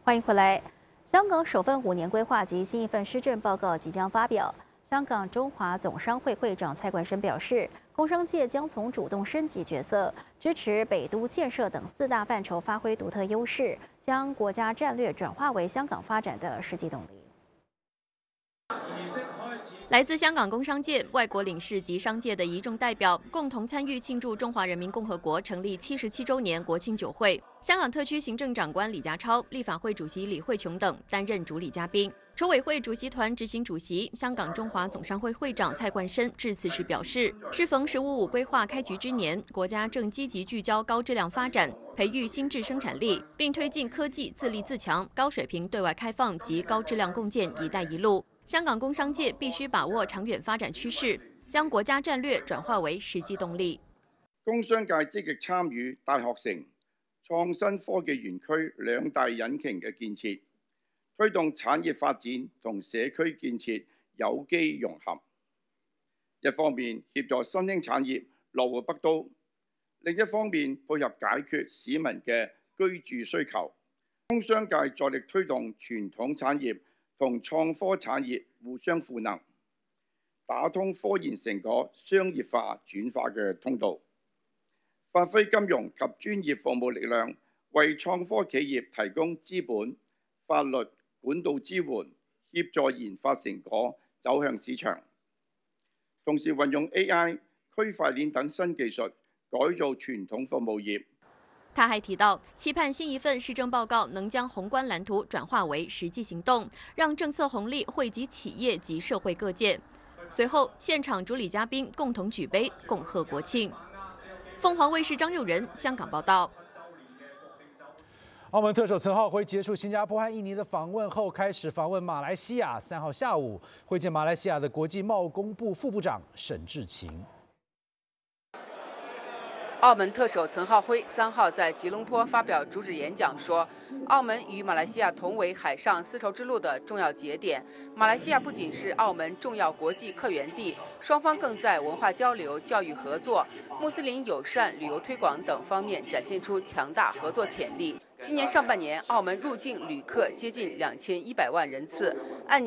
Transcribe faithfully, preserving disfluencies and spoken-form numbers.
欢迎回来。香港首份五年规划及新一份施政报告即将发表。香港中华总商会会长蔡冠深表示，工商界将从主动升级角色，支持北都建设等四大范畴发挥独特优势，将国家战略转化为香港发展的实际动力。 来自香港工商界、外国领事及商界的一众代表共同参与庆祝中华人民共和国成立七十七周年国庆酒会。香港特区行政长官李家超、立法会主席李慧琼等担任主礼嘉宾。筹委会主席团执行主席、香港中华总商会会长蔡冠深致辞时表示，适逢“十五五”规划开局之年，国家正积极聚焦高质量发展，培育新质生产力，并推进科技自立自强、高水平对外开放及高质量共建“一带一路”。 香港工商界必須把握長遠發展趨勢，將國家戰略轉化為實際動力。 工商界積極參與大學城、創新科技園區兩大引擎嘅建設，推動產業發展同社區建設有機融合。一方面協助新興產業落戶北都，另一方面配合解決市民嘅居住需求。工商界在力推動傳統產業 同創科產業互相賦能，打通科研成果商業化轉化嘅通道，發揮金融及專業服務力量，為創科企業提供資本、法律、管道支援，協助研發成果走向市場。同時運用 A I、區塊鏈等新技術，改造傳統服務業。 他還提到，期盼新一份施政報告能將宏觀藍圖轉化為實際行動，讓政策紅利惠及企業及社會各界。隨後，現場主禮嘉賓共同舉杯，恭賀國慶。鳳凰衛視張佑仁香港報道。 澳門特首陳浩輝結束新加坡和印尼的訪問後，開始訪問馬來西亞。三號下午會見馬來西亞的國際貿工部副部長沈志勤。 澳門特首陳浩輝三號在吉隆坡發表主旨演講說，澳門與馬來西亞同為海上絲綢之路的重要節點。馬來西亞不僅是澳門重要國際客源地，雙方更在文化交流、教育合作、穆斯林友善、旅遊推廣等方面展現出強大合作潛力。今年上半年，澳門入境旅客接近兩千一百萬人次，按